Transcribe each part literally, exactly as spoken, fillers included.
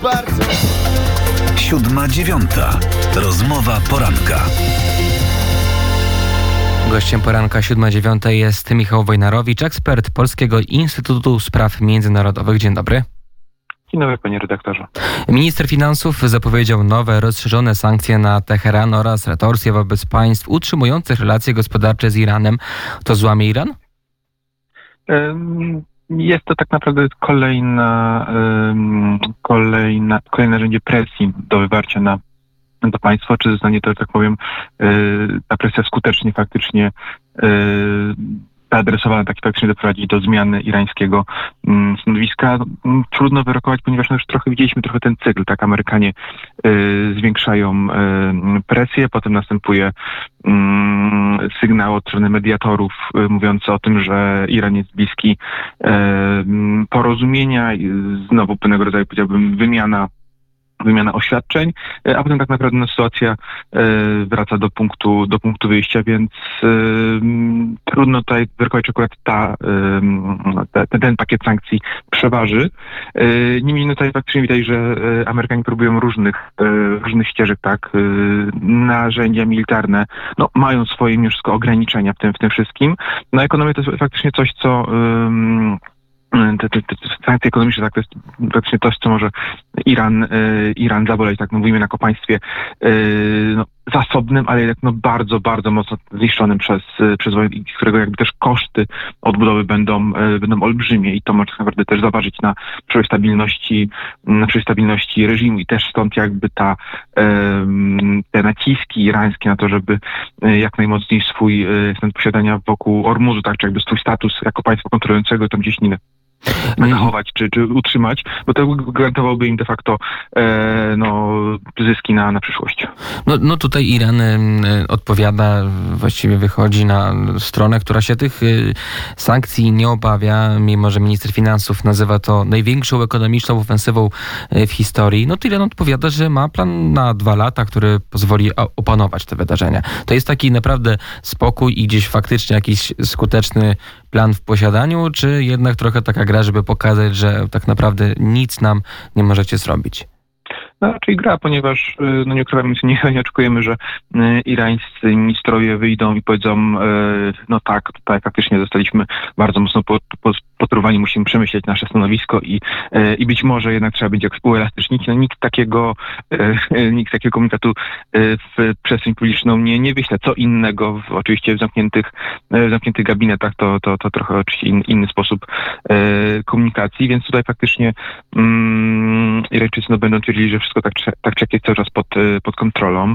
bardzo. Siódma dziewiąta. Rozmowa poranka. Gościem poranka siódma dziewiąta jest Michał Wojnarowicz, ekspert Polskiego Instytutu Spraw Międzynarodowych. Dzień dobry. Dzień dobry, panie redaktorze. Minister finansów zapowiedział nowe, rozszerzone sankcje na Teheran oraz retorsje wobec państw utrzymujących relacje gospodarcze z Iranem. To złamie Iran? Jest to tak naprawdę kolejna, kolejna, kolejne narzędzie presji do wywarcia na to państwo, czy zostanie to, tak powiem, ta presja skutecznie faktycznie zaadresowana, tak faktycznie doprowadzić do zmiany irańskiego stanowiska. Trudno wyrokować, ponieważ no już trochę widzieliśmy trochę ten cykl, tak, Amerykanie y, zwiększają y, presję, potem następuje y, sygnał od strony mediatorów y, mówiący o tym, że Iran jest bliski y, porozumienia, i znowu pewnego rodzaju, powiedziałbym, wymiana wymiana oświadczeń, a potem tak naprawdę no, sytuacja y, wraca do punktu, do punktu wyjścia, więc y, trudno tutaj wyrokować, czy akurat ta, y, te, ten pakiet sankcji przeważy. Y, niemniej no, tutaj faktycznie widać, że y, Amerykanie próbują różnych, y, różnych ścieżek, tak, y, narzędzia militarne, no, mają swoje mimo wszystko ograniczenia w tym, w tym wszystkim. No, ekonomia to jest faktycznie coś, co y, Te, te, te sankcje ekonomiczne, tak, to jest praktycznie coś, co może Iran, y, Iran zaboleć, tak, no mówimy jako państwie y, no, zasobnym, ale jednak no, bardzo, bardzo mocno zniszczonym przez, y, przez wojnę, którego jakby też koszty odbudowy będą, y, będą olbrzymie i to może tak naprawdę też zaważyć na przyszłej stabilności, na przyszłej stabilności reżimu i też stąd jakby ta, y, te naciski irańskie na to, żeby y, jak najmocniej swój y, stan posiadania wokół Ormuzu, tak, czy jakby swój status jako państwa kontrolującego tam cieśninę zachować czy, czy utrzymać, bo to gwarantowałoby im de facto e, no, zyski na, na przyszłość. No, no tutaj Iran y, odpowiada, właściwie wychodzi na stronę, która się tych y, sankcji nie obawia, mimo że minister finansów nazywa to największą ekonomiczną ofensywą y, w historii. No to Iran odpowiada, że ma plan na dwa lata, który pozwoli opanować te wydarzenia. To jest taki naprawdę spokój i gdzieś faktycznie jakiś skuteczny plan w posiadaniu, czy jednak trochę taka gra, żeby pokazać, że tak naprawdę nic nam nie możecie zrobić? No raczej gra, ponieważ no nie ukrywamy się, nie, nie oczekujemy, że y, irańscy ministrowie wyjdą i powiedzą, y, no tak, tutaj faktycznie zostaliśmy bardzo mocno po, po, poturowani, musimy przemyśleć nasze stanowisko i, y, i być może jednak trzeba będzie jakoś uelastycznić. No nikt takiego, y, nikt takiego komunikatu y, w przestrzeń publiczną nie, nie wyśle. Co innego, w, oczywiście w zamkniętych, w zamkniętych gabinetach, to, to, to trochę oczywiście in, inny sposób y, komunikacji, więc tutaj faktycznie y, Irańczycy no, będą twierdzili, że wszystko tak, tak czy jak jest cały czas pod, pod kontrolą.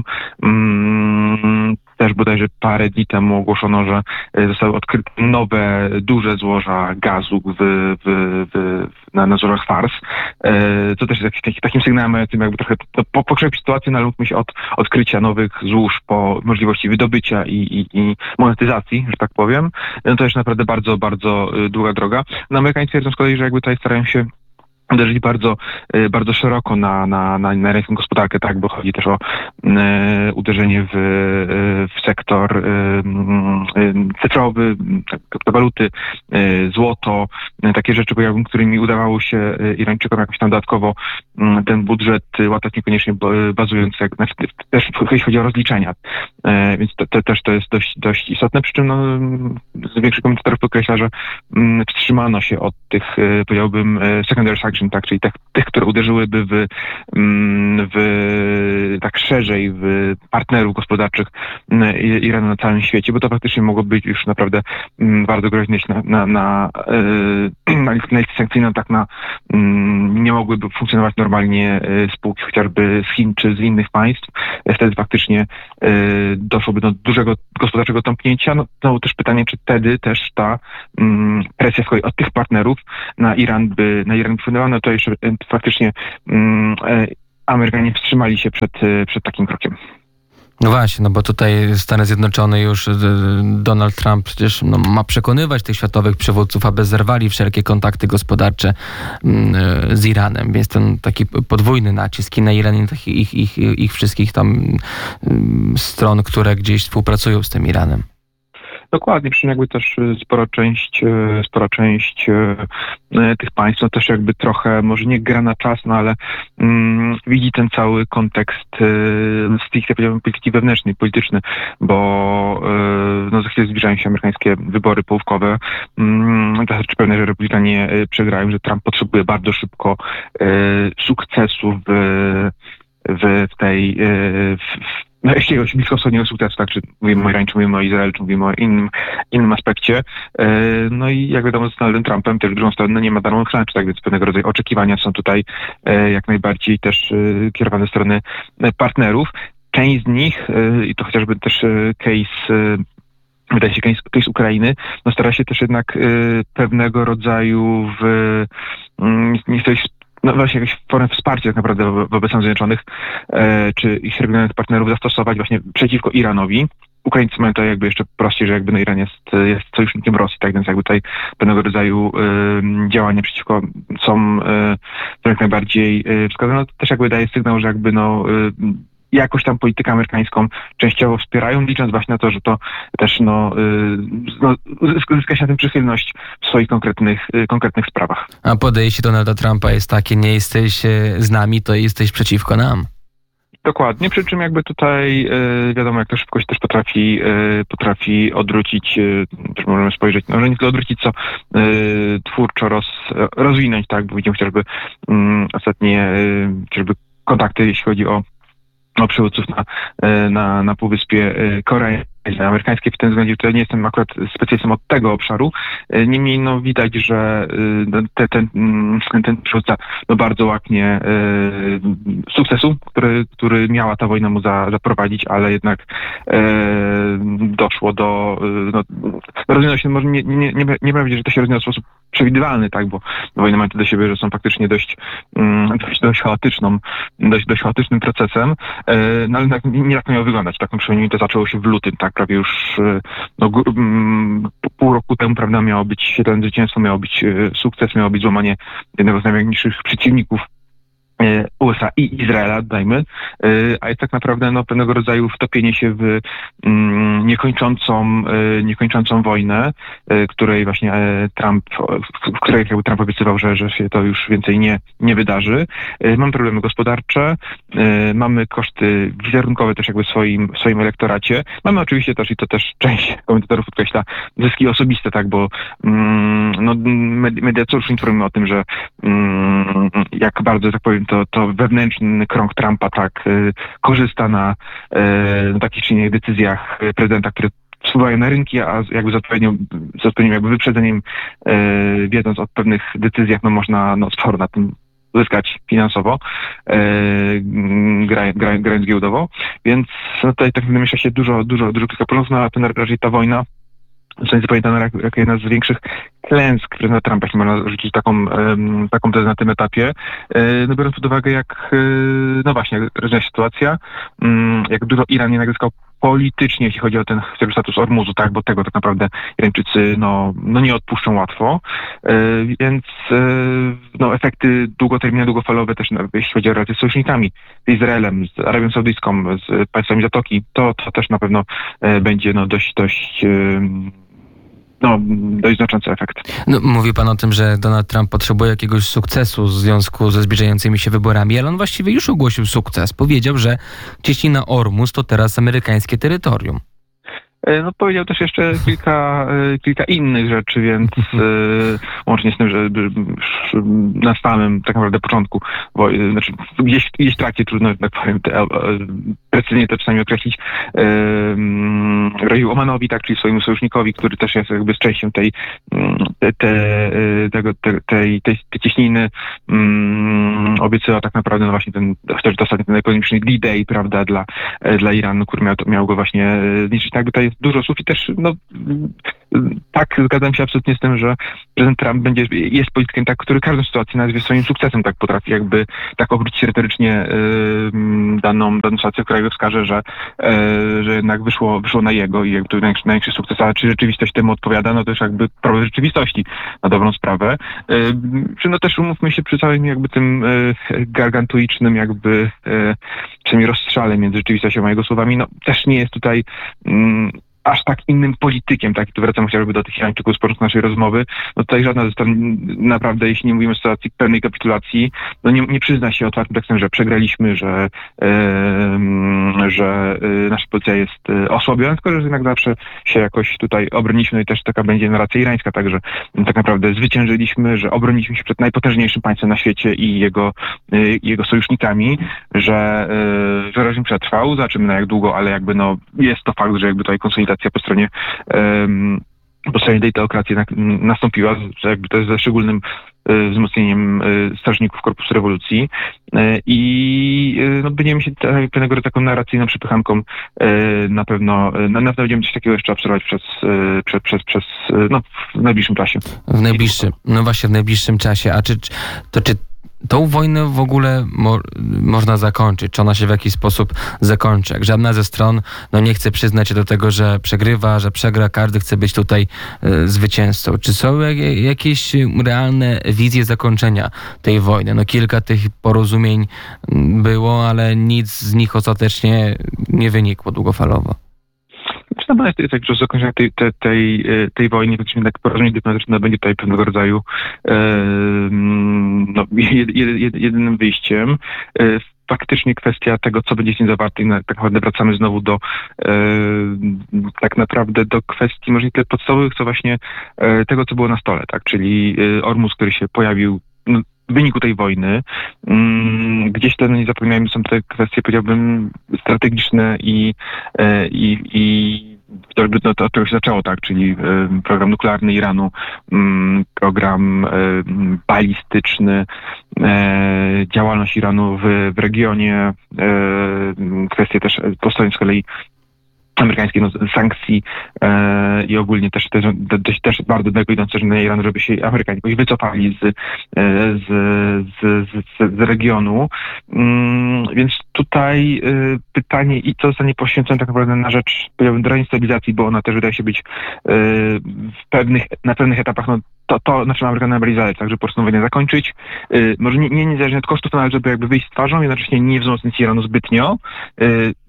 Mm, też bodajże parę dni temu ogłoszono, że zostały odkryte nowe, duże złoża gazu w, w, w, na, na złożach Fars. Co też jest jakiś, takim sygnałem mającym jakby trochę po, pokrzepić sytuację, no ale mówmy się od odkrycia nowych złóż po możliwości wydobycia i, i, i monetyzacji, że tak powiem. No to jest naprawdę bardzo, bardzo długa droga. No Amerykanie twierdzą z kolei, że jakby tutaj starają się uderzyli bardzo, bardzo szeroko na, na, na, na irańską gospodarkę, tak, bo chodzi też o e, uderzenie w, w sektor e, e, cyfrowy, kryptowaluty, e, złoto, e, takie rzeczy, którymi udawało się Irańczykom jakoś tam dodatkowo e, ten budżet łatać, niekoniecznie bazując, jak, znaczy, też jeśli chodzi o rozliczenia, e, więc to, to, też to jest dość, dość istotne, przy czym no, większość komentatorów podkreśla, że m, wstrzymano się od tych, e, powiedziałbym, secondary sanctions, tak, czyli tych, tych, które uderzyłyby w, w tak szerzej w partnerów gospodarczych Iranu na całym świecie, bo to faktycznie mogło być już naprawdę bardzo groźne na, na, na, na listę sankcyjną, tak na nie mogłyby funkcjonować normalnie spółki chociażby z Chin czy z innych państw. Wtedy faktycznie doszłoby do dużego gospodarczego tąpnięcia. No, znowu też pytanie, czy wtedy też ta presja z kolei od tych partnerów na Iran by, na Iran by wpłynęła. No to jeszcze faktycznie um, Amerykanie wstrzymali się przed, przed takim krokiem. No właśnie, no bo tutaj Stany Zjednoczone już, Donald Trump przecież no, ma przekonywać tych światowych przywódców, aby zerwali wszelkie kontakty gospodarcze z Iranem, więc ten taki podwójny nacisk i na Iran, i na ich, ich, ich wszystkich tam stron, które gdzieś współpracują z tym Iranem. Dokładnie, przy czym jakby też y, spora część, y, spora część y, y, tych państw no też jakby trochę, może nie gra na czas, no ale mm, widzi ten cały kontekst y, stricte powiedziałbym polityki wewnętrznej, polityczny, bo y, no za chwilę zbliżają się amerykańskie wybory połówkowe. Mm, to znaczy pewne, że Republikanie y, przegrają, że Trump potrzebuje bardzo szybko y, sukcesu w, w tej y, w, no, jakiegoś bliskowschodniego sukcesu, tak, czy mówimy o Iranie, czy mówimy o Izraelu, czy mówimy o innym, innym aspekcie. No i jak wiadomo, z Donaldem Trumpem też w drugą stronę nie ma darmowych lunch, tak, więc pewnego rodzaju oczekiwania są tutaj jak najbardziej też kierowane w stronę partnerów. Część z nich, i to chociażby też case wydaje się, case Ukrainy, no stara się też jednak pewnego rodzaju w, nie chcę no właśnie jakąś formę wsparcia tak naprawdę wo- wobec Stanów Zjednoczonych e, czy ich regionalnych partnerów zastosować właśnie przeciwko Iranowi. Ukraińcy mają to jakby jeszcze prościej, że jakby no Iran jest, jest sojusznikiem Rosji, tak więc jakby tutaj pewnego rodzaju y, działania przeciwko są y, jak najbardziej y, wskazane. No, to też jakby daje sygnał, że jakby no y, jakoś tam politykę amerykańską częściowo wspierają, licząc właśnie na to, że to też no, y, no zyska się na tym przychylność w swoich konkretnych, y, konkretnych sprawach. A podejście Donalda Trumpa jest takie, nie jesteś z nami, to jesteś przeciwko nam. Dokładnie, przy czym jakby tutaj y, wiadomo, jak to szybko się też potrafi, y, potrafi odwrócić, y, też możemy spojrzeć, no że nie tyle odwrócić, co y, twórczo roz, rozwinąć, tak, bo widzimy chociażby y, ostatnie y, chociażby kontakty, jeśli chodzi o o przywódców na, na, na Półwyspie Korei amerykańskiej. W tym względzie tutaj nie jestem akurat specjalistą od tego obszaru. Niemniej no, widać, że te, ten, ten przywódca no, bardzo łaknie sukcesu, który, który miała ta wojna mu za, zaprowadzić, ale jednak doszło do no, rozwiązania się, może nie, nie, nie, nie powiedzieć, że to się rozwiązało w sposób przewidywalny, tak, bo wojny mają to do siebie, że są faktycznie dość, dość, dość chaotyczną, dość, dość chaotycznym procesem, no ale tak, nie tak miało wyglądać. Tak, przynajmniej to zaczęło się w lutym, tak, prawie już no, pół roku temu, prawda, miało być, ten zwycięstwo miało być sukces, miało być złamanie jednego z największych przeciwników U S A i Izraela, dajmy, a jest tak naprawdę no, pewnego rodzaju wtopienie się w mm, niekończącą, niekończącą wojnę, której właśnie Trump, w której jakby Trump obiecywał, że, że się to już więcej nie, nie wydarzy. Mamy problemy gospodarcze, mamy koszty wizerunkowe też jakby w swoim, w swoim elektoracie. Mamy oczywiście też, i to też część komentatorów podkreśla, zyski osobiste, tak, bo mm, no, media cóż informują o tym, że mm, jak bardzo, tak powiem, to, to wewnętrzny krąg Trumpa tak y, korzysta na, y, na takich czy innych decyzjach prezydenta, które wpływają na rynki, a jakby z odpowiednią, z odpowiednim jakby wyprzedzeniem, y, wiedząc o pewnych decyzjach, no można no, sporo na tym zyskać finansowo, y, grając, gra, grając giełdowo. Więc no, tutaj tak namiesza się dużo, dużo, dużo kilka problemów, no, a ten raczej ta wojna zostanie zapamiętana jak, jak jedna z większych klęsk prezydenta Trumpa, jeśli można rzucić taką, um, taką tezę na tym etapie. E, no biorąc pod uwagę, jak, e, no właśnie, jak rozwija się sytuacja, um, jak dużo Iran nie nazyskał politycznie, jeśli chodzi o ten chociażby status Ormuzu, tak, bo tego tak naprawdę Irańczycy no, no nie odpuszczą łatwo, e, więc e, no, efekty długoterminowe, długofalowe też, no, jeśli chodzi o relacje z sojusznikami, z Izraelem, z Arabią Saudyjską, z państwami Zatoki, to, to też na pewno e, będzie no, dość, dość e, no, dość znaczący efekt. No, mówi pan o tym, że Donald Trump potrzebuje jakiegoś sukcesu w związku ze zbliżającymi się wyborami, ale on właściwie już ogłosił sukces. Powiedział, że cieśnina Ormus to teraz amerykańskie terytorium. No powiedział też jeszcze kilka, kilka innych rzeczy, więc łącznie z tym, że na samym tak naprawdę początku, bo znaczy gdzieś, gdzieś w trakcie, trudno tak powiem, te, precyzyjnie to czasami określić, groził Omanowi, tak, czyli swojemu sojusznikowi, który też jest jakby z częścią tej, te, te, tego, te, tej, tej, tej cieśniny, obiecywał tak naprawdę no właśnie ten, chociaż to ostatnio ten ekonomiczny D-Day, prawda, dla, dla Iranu, który miał, miał go właśnie zniszczyć. Tak, tutaj jest dużo słów i też, no, tak, zgadzam się absolutnie z tym, że prezydent Trump będzie, jest politykiem, tak, który każdą sytuację nazwie swoim sukcesem, tak potrafi jakby tak obrócić retorycznie y, daną, daną sytuację, która go wskaże, że, y, że jednak wyszło, wyszło na jego i jakby to największy, największy sukces, ale czy rzeczywistość temu odpowiada, no to już jakby problem rzeczywistości na dobrą sprawę. Y, czy no też umówmy się przy całym jakby tym y, gargantuicznym jakby y, przynajmniej rozstrzale między rzeczywistością a jego słowami, no też nie jest tutaj y, aż tak innym politykiem, tak, i tu wracam chociażby do tych Irańczyków z początku naszej rozmowy, no tutaj żadna ze stron naprawdę, jeśli nie mówimy o sytuacji pełnej kapitulacji, no nie, nie przyzna się otwartym tekstem, że przegraliśmy, że, yy, że yy, nasza pozycja jest yy, osłabiona, tylko że jednak zawsze się jakoś tutaj obroniliśmy, no i też taka będzie narracja irańska, także yy, tak naprawdę zwyciężyliśmy, że obroniliśmy się przed najpotężniejszym państwem na świecie i jego, yy, jego sojusznikami, że, yy, że reżim przetrwał, zobaczymy na jak długo, ale jakby no jest to fakt, że jakby tutaj konsolidacja po stronie um, po stronie tej teokracji nastąpiła, że jakby to jest ze szczególnym y, wzmocnieniem y, strażników Korpusu Rewolucji y, i y, no, będziemy się t- pewnego rodzaju taką narracyjną przepychanką y, na pewno y, na, na pewno będziemy coś takiego jeszcze obserwować przez, y, przez, przez, przez y, no, w najbliższym czasie. W najbliższym, no właśnie w najbliższym czasie. A czy to czy tą wojnę w ogóle mo- można zakończyć? Czy ona się w jakiś sposób zakończy? Jak żadna ze stron no nie chce przyznać się do tego, że przegrywa, że przegra, każdy chce być tutaj e, zwycięzcą. Czy są jak, jakieś realne wizje zakończenia tej wojny? No kilka tych porozumień było, ale nic z nich ostatecznie nie wynikło długofalowo. Na pewno jest tak, że zakończenie tej, tej, tej, tej wojny, tak porozumienie dyplomatyczne będzie tutaj pewnego rodzaju e, no, jed, jed, jedynym wyjściem. E, faktycznie kwestia tego, co będzie z nim zawarte, i tak naprawdę wracamy znowu do e, tak naprawdę do kwestii może nie tyle podstawowych, co właśnie e, tego, co było na stole, tak, czyli e, Ormus, który się pojawił no, w wyniku tej wojny. Mm, gdzieś to, no nie zapominajmy, są te kwestie, powiedziałbym, strategiczne i, e, i, i to, no, to od czego się zaczęło, tak, czyli e, program nuklearny Iranu, m, program e, balistyczny, e, działalność Iranu w, w regionie, e, kwestie też po stronie z kolei amerykańskiej no, sankcji e, i ogólnie też, też, też, też bardzo daleko idące na Iran, żeby się Amerykanie jakoś wycofali z, e, z, z, z, z regionu. Mm, więc tutaj e, pytanie, i co zostanie poświęcone tak naprawdę na rzecz, powiedziałbym, do stabilizacji, bo ona też wydaje się być e, w pewnych, na pewnych etapach no, to, to na czym Amerykanie bardziej zależy, tak, żeby po prostu wojnę zakończyć. E, może nie, nie niezależnie od kosztów, ale żeby jakby wyjść z twarzą, jednocześnie nie wzmocnić Iranu zbytnio, e,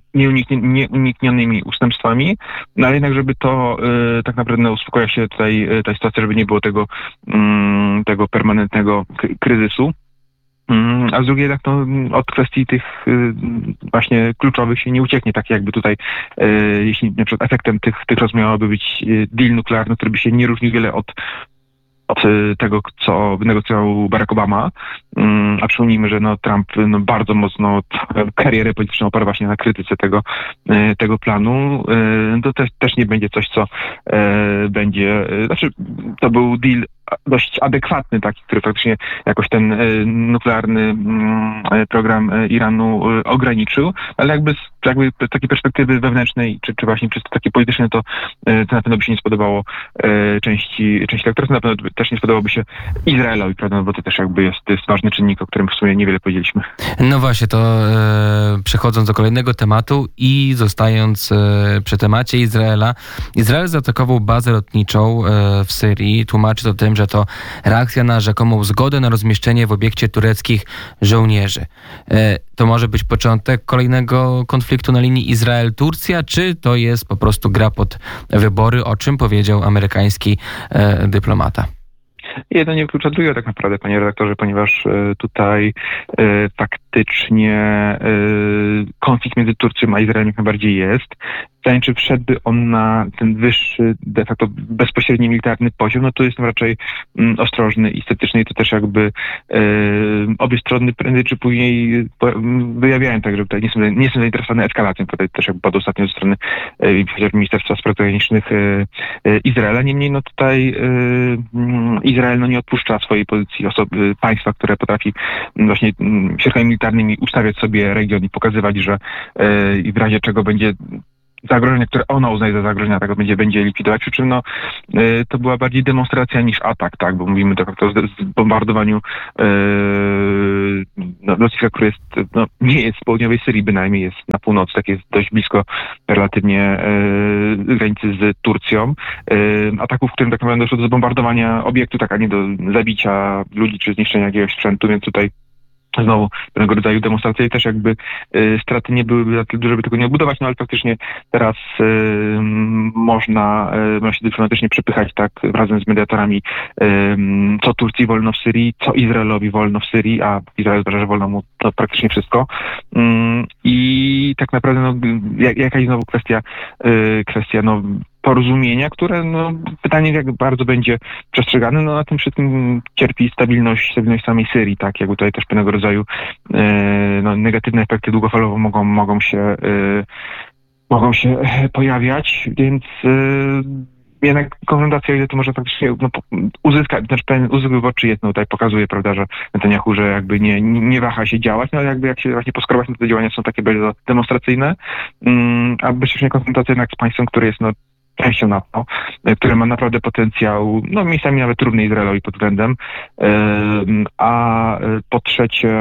nieuniknionymi ustępstwami, no ale jednak, żeby to y, tak naprawdę no, uspokoiła się tutaj y, ta sytuacja, żeby nie było tego, y, tego permanentnego k- kryzysu. Y, a z drugiej jednak no, od kwestii tych y, właśnie kluczowych się nie ucieknie, tak jakby tutaj, y, jeśli na przykład efektem tych, tych rozmów miałoby być y, deal nuklearny, który by się nie różnił wiele od od tego, co wynegocjował Barack Obama, a przypomnijmy, że no Trump no bardzo mocno karierę polityczną oparł właśnie na krytyce tego, tego planu, to też, też nie będzie coś, co będzie, znaczy to był deal dość adekwatny, taki, który faktycznie jakoś ten nuklearny program Iranu ograniczył, ale jakby z jakby takiej perspektywy wewnętrznej, czy, czy właśnie czysto takie polityczne, to, to na pewno by się nie spodobało części, części elektoratu, na pewno też nie spodobałoby się Izraelowi, prawda, no bo to też jakby jest, to jest ważny czynnik, o którym w sumie niewiele powiedzieliśmy. No właśnie, to e, przechodząc do kolejnego tematu i zostając e, przy temacie Izraela. Izrael zaatakował bazę lotniczą e, w Syrii, tłumaczy to tym, że to reakcja na rzekomą zgodę na rozmieszczenie w obiekcie tureckich żołnierzy. E, to może być początek kolejnego konfliktu na linii Izrael-Turcja, czy to jest po prostu gra pod wybory, o czym powiedział amerykański e, dyplomata? Jedno nie wyklucza drugiego tak naprawdę, panie redaktorze, ponieważ y, tutaj y, faktycznie y, konflikt między Turcją a Izraelem jak najbardziej jest. Pytanie, czy wszedłby on na ten wyższy, de facto bezpośredni militarny poziom, no to jestem raczej mm, ostrożny i sceptyczny i to też jakby y, obie strony prędzej czy później po, wyjawiają tak, że tutaj nie są, nie są zainteresowane eskalacją. Tutaj też jakby padło ostatnio ze strony y, Ministerstwa Spraw Zagranicznych y, y, Izraela. Niemniej no tutaj y, Izrael no nie odpuszcza swojej pozycji osoby, państwa, które potrafi właśnie środkami militarnymi ustawiać sobie region i pokazywać, że y, i w razie czego będzie zagrożenia, które ona uznaje za zagrożenia, tego będzie, będzie likwidować. Przy czym no, y, to była bardziej demonstracja niż atak, tak, bo mówimy tak o bombardowaniu y, no, lotniska, które jest, no, nie jest w południowej Syrii, bynajmniej jest na północy, tak jest dość blisko relatywnie y, granicy z Turcją. Y, ataków, w którym tak naprawdę doszło do zbombardowania obiektu, tak, a nie do zabicia ludzi czy zniszczenia jakiegoś sprzętu, więc tutaj znowu pewnego rodzaju demonstracje i też jakby y, straty nie byłyby na tyle duże, żeby tego nie odbudować, no ale faktycznie teraz y, można, y, można się dyplomatycznie przepychać tak razem z mediatorami, y, co Turcji wolno w Syrii, co Izraelowi wolno w Syrii, a Izrael uważa, że wolno mu to praktycznie wszystko. Y, I tak naprawdę no, jak, jakaś znowu kwestia, y, kwestia no porozumienia, które no, pytanie jak bardzo będzie przestrzegane, no na tym wszystkim cierpi stabilność, stabilność samej Syrii, tak, jakby tutaj też pewnego rodzaju e, no, negatywne efekty długofalowo mogą, mogą się e, mogą się pojawiać, więc e, jednak konfrontacja, ile to może faktycznie no, uzyskać, znaczy pewien uzysk wyborczy jest, no tutaj pokazuje, prawda, że Netanyahu, że jakby nie, nie waha się działać, no ale jakby jak się właśnie poskrobać, no to te działania są takie bardzo demonstracyjne, um, a bezpośrednia konfrontacja jednak z państwem, które jest no częścią NATO, które ma naprawdę potencjał, no miejscami nawet równy Izraelowi pod względem, a po trzecie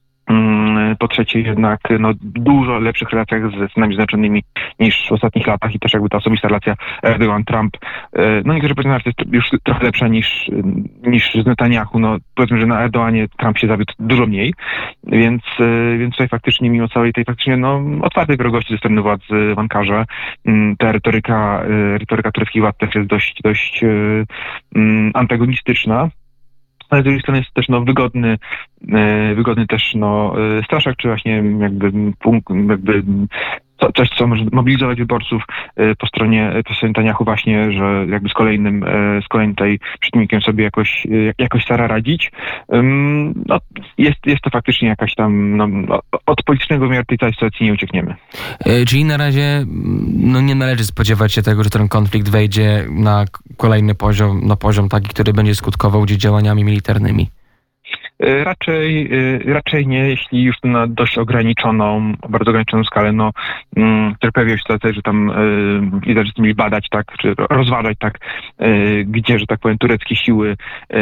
po trzecie jednak no, dużo lepszych relacjach z Stanami Zjednoczonymi niż w ostatnich latach i też jakby ta osobista relacja Erdogan-Trump, no niektórzy powiedzą, że jest już trochę lepsza niż, niż z Netanyahu, no powiedzmy, że na Erdoganie Trump się zawiódł dużo mniej, więc, więc tutaj faktycznie mimo całej tej faktycznie no, otwartej wrogości ze strony władz w Ankarze, ta retoryka, retoryka tureckich władz też jest dość, dość um, antagonistyczna. Ale z drugiej strony jest też no, wygodny, e, wygodny też no, e, straszak, czy właśnie jakby punkt, jakby co, coś, co może mobilizować wyborców e, po stronie po stronie Netanyahu właśnie, że jakby z kolejnym, e, z kolejnym tutaj przeciwnikiem sobie jakoś, e, jakoś stara radzić. Ym, no, jest, jest to faktycznie jakaś tam, no, od politycznego wymiaru tej całej sytuacji nie uciekniemy. E, czyli na razie no, nie należy spodziewać się tego, że ten konflikt wejdzie na kolejny poziom, na poziom taki, który będzie skutkował gdzieś działaniami militarnymi? Raczej, raczej nie, jeśli już na dość ograniczoną, bardzo ograniczoną skalę, no, które pojawiła się sytuacja, że tam Izraelczycy mieli badać, tak, czy rozważać, tak, gdzie, że tak powiem, tureckie siły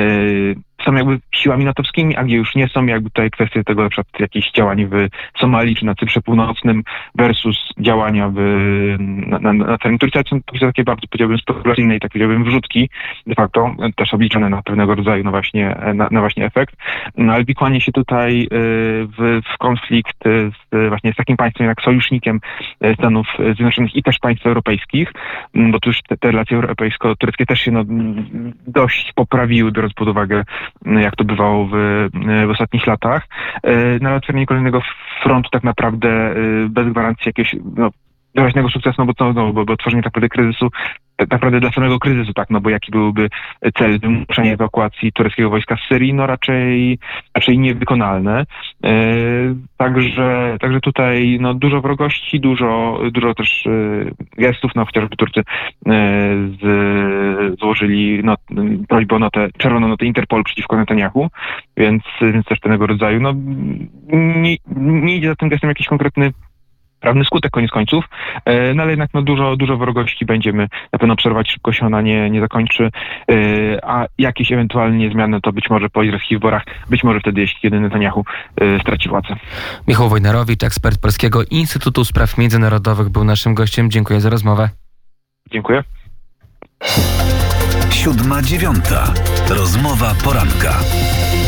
są jakby siłami natowskimi, a gdzie już nie są, jakby tutaj kwestie tego, na przykład jakichś działań w Somalii czy na Cyprze Północnym versus działania w, na, na, na terenie Turcji, są to takie bardzo, powiedziałbym, spekulacyjne i tak powiedziałbym wrzutki, de facto, też obliczone na pewnego rodzaju, no właśnie, na, na właśnie efekt. No ale wikłanie się tutaj w, w konflikt z, właśnie z takim państwem jak sojusznikiem Stanów Zjednoczonych i też państw europejskich, bo tu już te, te relacje europejsko-tureckie też się no, dość poprawiły, biorąc pod uwagę, jak to bywało w, w ostatnich latach. Na otwieranie kolejnego frontu tak naprawdę bez gwarancji jakiegoś no, doraźnego sukcesu, no bo, to, no, bo, bo tworzenie tak naprawdę kryzysu, tak naprawdę dla samego kryzysu, tak, no bo jaki byłby cel wymuszenia ewakuacji tureckiego wojska z Syrii, no raczej, raczej niewykonalne. E, także, także tutaj no, dużo wrogości, dużo, dużo też e, gestów, no chociażby Turcy e, z, złożyli no, prośbę o notę, czerwoną notę Interpolu przeciwko Netanyahu, więc, więc też pewnego rodzaju, no nie, nie idzie za tym gestem jakiś konkretny prawny skutek koniec końców, no ale jednak no, dużo, dużo wrogości będziemy na pewno obserwować, szybko się ona nie, nie zakończy, a jakieś ewentualnie zmiany to być może po izraelskich wyborach, być może wtedy, jeśli kiedy Netanyahu straci władzę. Michał Wojnarowicz, ekspert Polskiego Instytutu Spraw Międzynarodowych, był naszym gościem. Dziękuję za rozmowę. Dziękuję. Siódma dziewiąta. Rozmowa poranka.